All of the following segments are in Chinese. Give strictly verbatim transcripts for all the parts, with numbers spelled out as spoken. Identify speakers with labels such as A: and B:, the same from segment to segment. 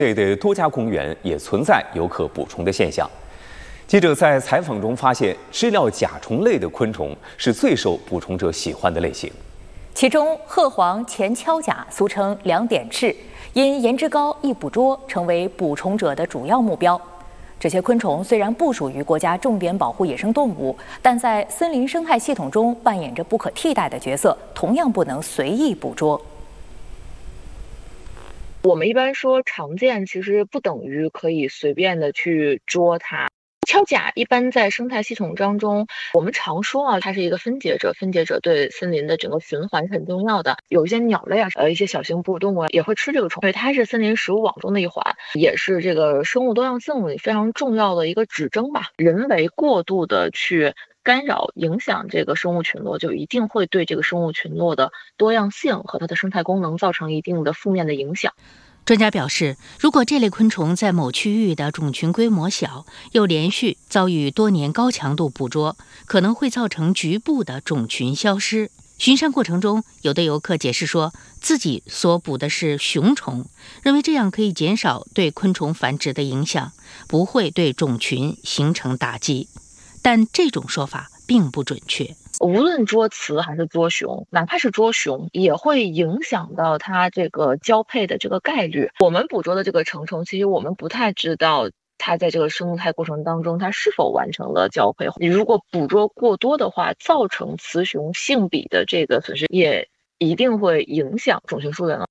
A: 内的多家公园也存在游客捕虫的现象。记者在采访中发现，知了甲虫类的昆虫是最受捕虫者喜欢的类型。
B: 其中，褐黄前锹甲俗称两点翅，因颜值高易捕捉，成为捕虫者的主要目标。这些昆虫虽然不属于国家重点保护野生动物，但在森林生态系统中扮演着不可替代的角色，同样不能随意捕捉。
C: 我们一般说常见，其实不等于可以随便的去捉它。锹甲一般在生态系统当中，我们常说啊，它是一个分解者，分解者对森林的整个循环是很重要的。有一些鸟类啊，呃，一些小型哺乳动物啊，也会吃这个虫，所以它是森林食物网中的一环，也是这个生物多样性里非常重要的一个指征吧。人为过度的去干扰、影响这个生物群落，就一定会对这个生物群落的多样性和它的生态功能造成一定的负面的影响。
D: 专家表示，如果这类昆虫在某区域的种群规模小，又连续遭遇多年高强度捕捉，可能会造成局部的种群消失。巡山过程中，有的游客解释说，自己所捕的是雄虫，认为这样可以减少对昆虫繁殖的影响，不会对种群形成打击。但这种说法并不准确。
C: 无论捉雌还是捉雄，哪怕是捉雄，也会影响到它这个交配的这个概率。我们捕捉的这个成虫，其实我们不太知道它在这个生态过程当中，它是否完成了交配。你如果捕捉过多的话，造成雌雄性比的这个损失，也一定会影响种群数量。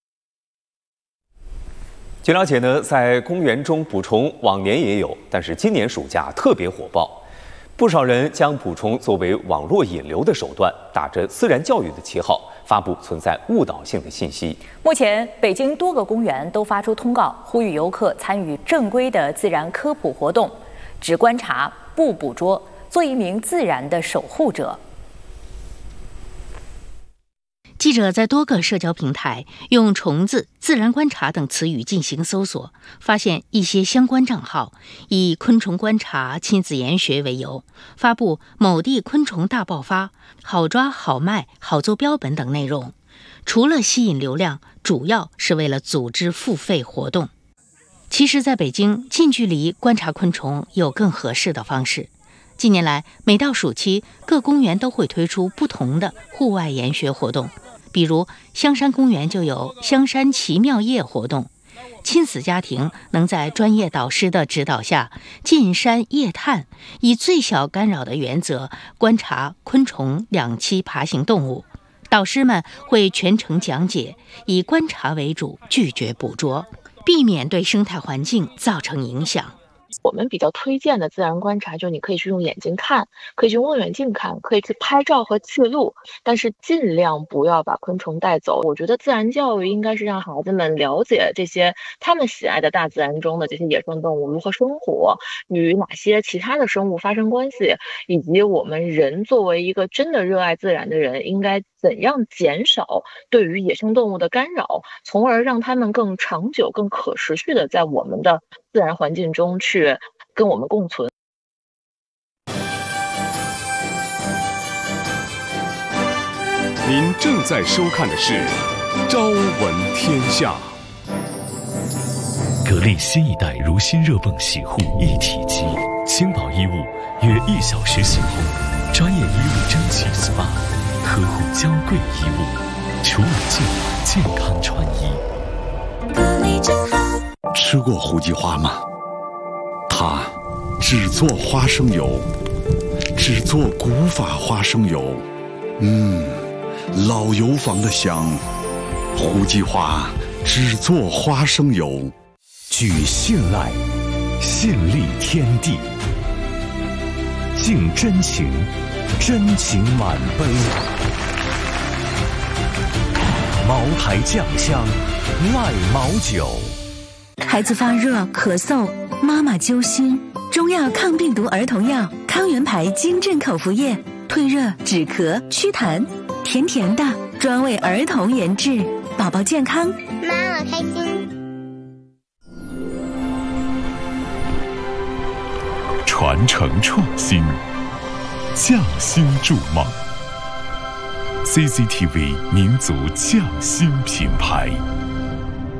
A: 据了解呢，在公园中捕虫往年也有，但是今年暑假特别火爆。不少人将捕虫作为网络引流的手段，打着自然教育的旗号，发布存在误导性的信息。
B: 目前，北京多个公园都发出通告，呼吁游客参与正规的自然科普活动，只观察不捕捉，做一名自然的守护者。
D: 记者在多个社交平台用虫子、自然观察等词语进行搜索，发现一些相关账号以昆虫观察、亲子研学为由，发布某地昆虫大爆发、好抓好卖、好做标本等内容。除了吸引流量，主要是为了组织付费活动。其实在北京，近距离观察昆虫有更合适的方式。近年来，每到暑期，各公园都会推出不同的户外研学活动。比如香山公园就有香山奇妙夜活动，亲子家庭能在专业导师的指导下进山夜探，以最小干扰的原则观察昆虫、两栖爬行动物。导师们会全程讲解，以观察为主，拒绝捕捉，避免对生态环境造成影响。
C: 我们比较推荐的自然观察，就你可以去用眼睛看，可以去用望远镜看，可以去拍照和记录，但是尽量不要把昆虫带走。我觉得自然教育应该是让孩子们了解这些他们喜爱的大自然中的这些野生动物如何生活，与哪些其他的生物发生关系，以及我们人作为一个真的热爱自然的人，应该怎样减少对于野生动物的干扰，从而让他们更长久、更可持续的在我们的自然环境中去跟我们共存。
E: 您正在收看的是《朝闻天下》。
F: 格力新一代如新热泵洗护一体机，轻薄衣物约一小时洗后，专业衣物蒸汽 S P A， 呵护娇贵衣物，除了净健康穿衣。
G: 格力真好。
H: 吃过胡姬花吗？它只做花生油，只做古法花生油，嗯，老油坊的香。胡姬花只做花生油。
F: 举信赖，信利天地，敬真情，真情满杯。茅台酱香赖茅酒。
G: 孩子发热咳嗽，妈妈揪心，中药抗病毒儿童药康源牌金镇口服液，退热止咳祛痰，甜甜的，专为儿童研制，宝宝健康，
I: 妈妈开心。
E: 传承创新，匠心筑梦。C C T V 民族匠心品牌。